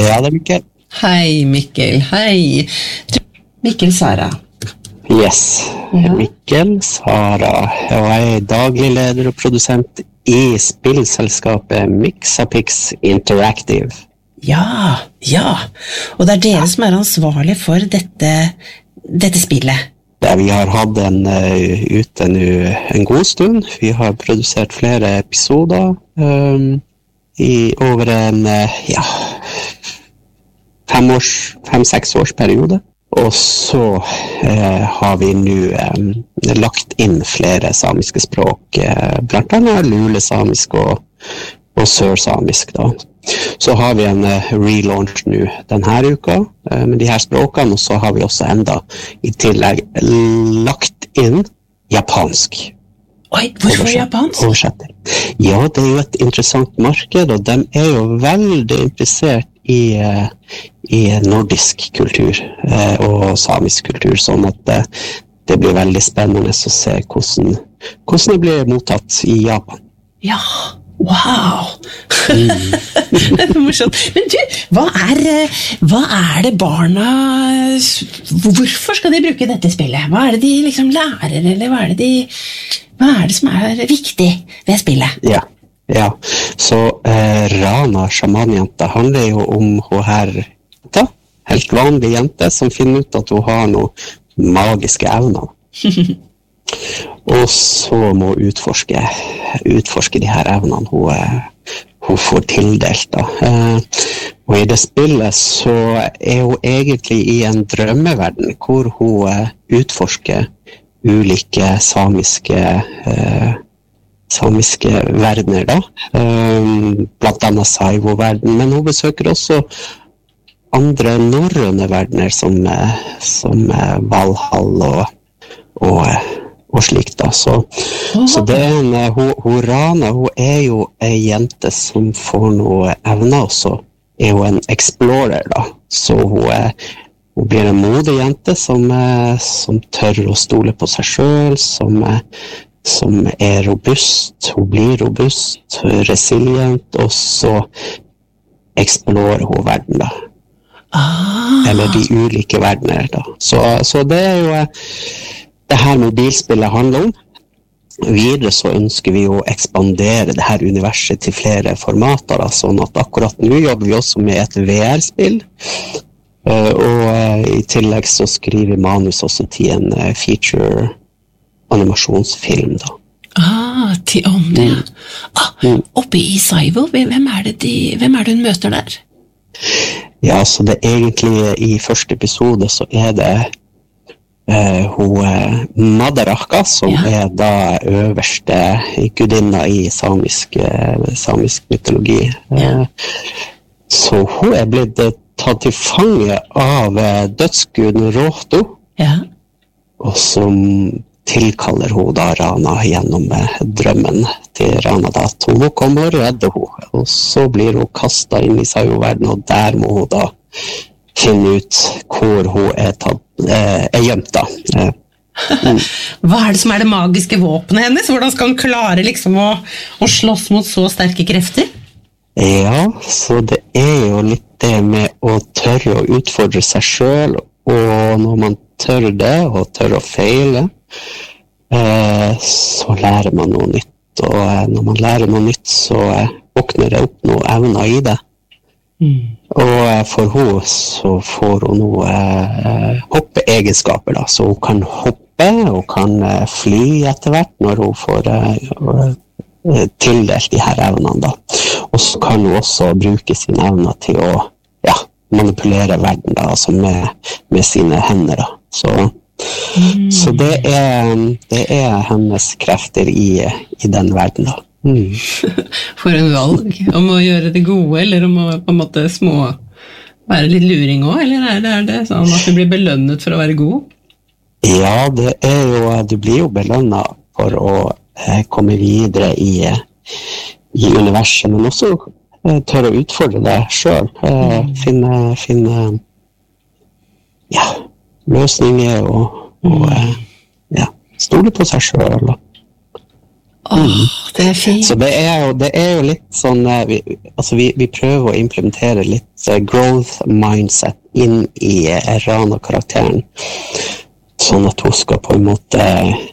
Ja, det Mikkel. Hei, Mikkel. Hei. Mikkel Sara. Yes, Mikkel Sara. Og jeg daglig leder og produsent i spillselskapet Mixapix Interactive. Ja. Og det dere som ansvarlig for dette spillet. Ja, vi har hatt den ute nå en god stund. Vi har produsert flere episoder i over en 5-6 års periode. Og så har vi nå lagt inn flere samiske språk, blant annet lulesamisk og sørsamisk da. Så har vi en relaunch nå denne uka med de her språkene, og så har vi også enda i tillegg lagt inn japansk. Oi, hvorfor japansk? Oversetter. Ja, det jo et interessant marked, og de jo veldig interessert i nordisk kultur og samisk kultur, sånn at det blir veldig spennende å se hvordan det blir mottatt i Japan. Ja, wow! Morsomt. Men du, hva det barna, hvorfor skal de bruke dette spillet? Hva det de liksom lærer, eller hva det som viktig ved spillet? Ja, så Rana, sjamanjenta, handler jo om hun her, helt vanlig jente, som finner ut at hun har noen magiske evner. Og så må hun utforske de her evnene hun får tildelt. Da. Og i det spillet så hun egentlig i en drømmeverden, hvor hun utforsker ulike samiske verdener da, blant annet Saivo-verden, men hun besøker også andre norrøne verdener som Valhall og slikt da. Så det hun Rana, hun jo en jente som får noe evner, og så hun en explorer da, så hun blir en modig jente som tør å stole på seg selv, som robust, hun blir robust, resilient, og så explorer hun verden da. Eller de ulike verdener da. Så det jo det her mobilspillet handler om. Videre så ønsker vi å ekspandere det her universet til flere formater da, sånn at akkurat nå jobber vi også med et VR-spill, og i tillegg så skriver vi manus også til en feature animasjonsfilm da. Til om det. Oppe i Saivo, hvem det hun møter der? Ja, så det egentlig i første episode så det hun Madaraka, som da øverste gudinna i samisk mytologi. Så hun blitt tatt til fange av dødsguden Rohto, og som tilkaller hun da Rana gjennom drømmen til Rana da, at hun må komme og redde henne. Og så blir hun kastet inn i Saivo-verden, og der må hun da finne ut hvor hun gjemt da. Hva det som det magiske våpenet hennes? Hvordan skal hun klare liksom å slåss mot så sterke krefter? Ja, så det jo litt det med å tørre å utfordre seg selv, og når man tør det, og tør å feile, så lærer man noe nytt, og når man lærer noe nytt, så våkner det opp noen evner i det. Og for henne så får hun noe hoppeegenskaper da, så hun kan hoppe og kan fly etter hvert når hun får tildelt de her evnene da. Og så kan hun også bruke sine evner til å manipulere verden da, altså med sine hender da. Så det hennes krefter i den verden da. For en valg om å gjøre det gode, eller om å på en måte være litt luring også, eller det sånn at du blir belønnet for å være god? Ja, det jo, du blir jo belønnet for å komme videre i universet, men også tør å utfordre deg selv, finne løsninger og stole på seg selv. Det fint. Så det er jo litt sånn, vi prøver å implementere litt growth mindset inn I Rana-karakteren, sånn at hun skal på en måte,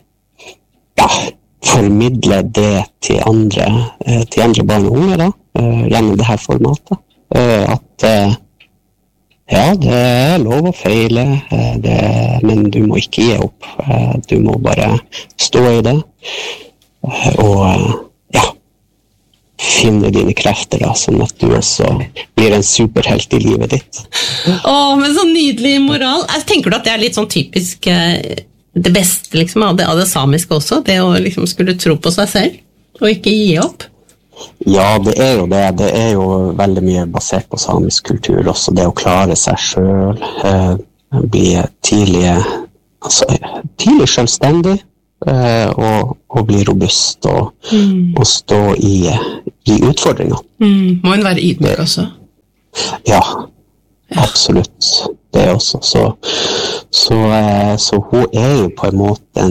formidle det til andre barn og unge da, gjennom det her formatet. At det er lov å feile, men du må ikke gi opp. Du må bare stå I det, og finne dine krefter da, sånn at du også blir en superhelt I livet ditt. Men så nydelig moral. Tenker du at det er litt sånn typisk det beste liksom, av det samiske også, det å liksom skulle tro på seg selv og ikke gi opp? Ja, det er jo det. Det er jo veldig mye basert på samisk kultur også, det å klare seg selv, bli tidlig selvstendig, og bli robust og stå I utfordringer. Må hun være ydmyk også? Ja, absolutt. Det også. Så hun jo på en måte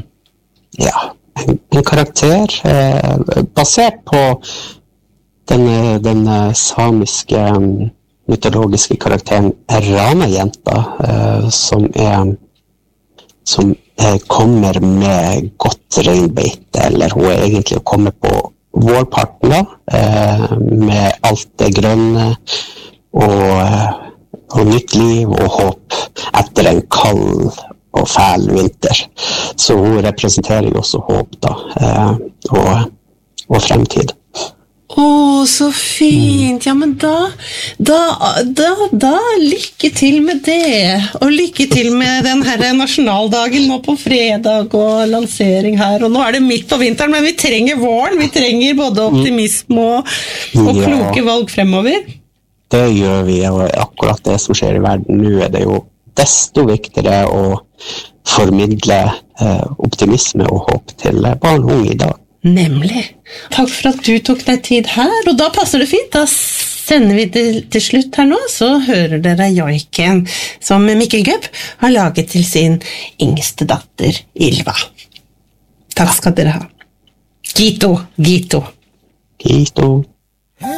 en karakter basert på den samiske mytologiske karakteren Rana-jenta, som kommer med godt reinbeite, eller hun egentlig kommer på vårparten da, med alt det grønne og nytt liv og håp etter en kald og fæl vinter. Så hun representerer jo også håp da, og fremtid. Så fint. Ja, men da lykke til med det. Og lykke til med den her nasjonaldagen nå på fredag og lansering her. Og nå det midt på vinteren, men vi trenger våren. Vi trenger både optimisme og kloke valg fremover. Det gjør vi, og akkurat det som skjer I verden nå det jo desto viktigere å formidle optimisme og håp til barn og unge I dag. Nemlig. Takk for at du tok deg tid her, og da passer det fint. Da sender vi til slutt her nå, så hører dere joiken som Mikkel Gubb har laget til sin yngste datter Ylva. Takk skal dere ha. Gito. Gito.